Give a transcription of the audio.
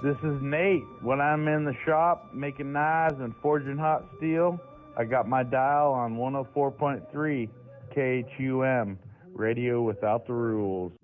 This is Nate. When I'm in the shop making knives and forging hot steel, I got my dial on 104.3 KHUM, radio without the rules.